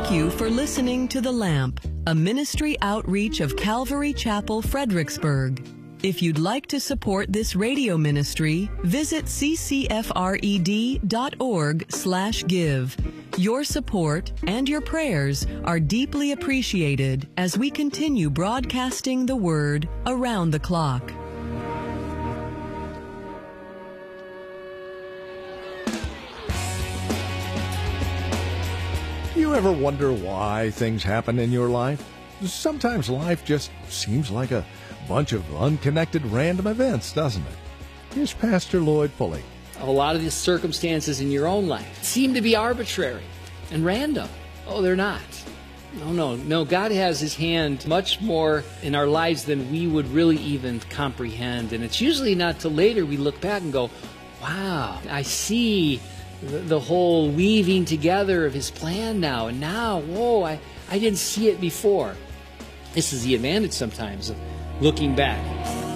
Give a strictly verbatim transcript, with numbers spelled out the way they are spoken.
Thank you for listening to The Lamp, a ministry outreach of Calvary Chapel, Fredericksburg. If you'd like to support this radio ministry, visit c c f r e d dot org slash give. Your support and your prayers are deeply appreciated as we continue broadcasting the Word around the clock. You ever wonder why things happen in your life? Sometimes life just seems like a bunch of unconnected random events, doesn't it? Here's Pastor Lloyd Pulley. A lot of the circumstances in your own life seem to be arbitrary and random. Oh, they're not. No, no, no. God has His hand much more in our lives than we would really even comprehend. And it's usually not till later we look back and go, wow, I see the, the whole weaving together of His plan now. And now, whoa, I, I didn't see it before. This is the advantage sometimes of looking back.